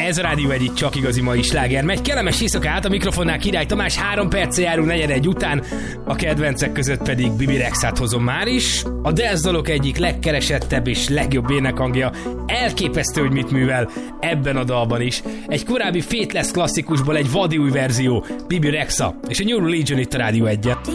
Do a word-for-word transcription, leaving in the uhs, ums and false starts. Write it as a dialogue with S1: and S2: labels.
S1: Ez a Rádió egy, itt csak igazi mai sláger. Megy kellemes éjszakát, a mikrofonnál Király Tamás, három perccel járunk negyed egy után, a kedvencek között pedig Bibi Rexát hozom már is. A dance dalok egyik legkeresettebb és legjobb énekhangja, elképesztő, hogy mit művel ebben a dalban is. Egy korábbi Faithless klasszikusból egy vadi új verzió, Bibi Rexa és a New Religion itt a Rádió egyen.